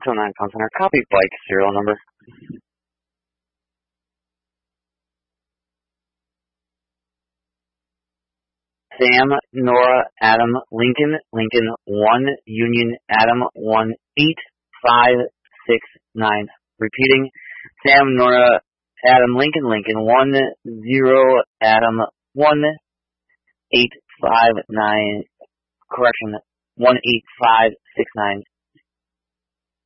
29 Pound Center. Copy bike serial number. Sam, Nora, Adam, Lincoln, 1, Union, Adam, 1, 8, 5, 6, 9. Repeating, Sam, Nora, Adam, Lincoln, 1, 0, Adam, 1, 8, 5, 9, correction, 1, 8, 5, 6, 9.